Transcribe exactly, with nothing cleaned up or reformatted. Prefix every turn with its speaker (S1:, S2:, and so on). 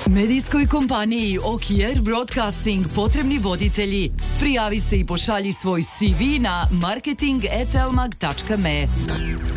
S1: Medijskoj kompaniji Okier Broadcasting potrebni voditelji. Prijavi se i pošalji svoj C V na marketing at elmag tačka me.